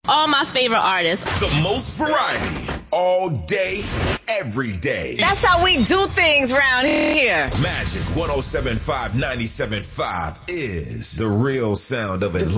all my favorite artists. The most variety, all day, every day. That's how we do things around here. Magic 107.5 97.5 is the real sound of Atlanta.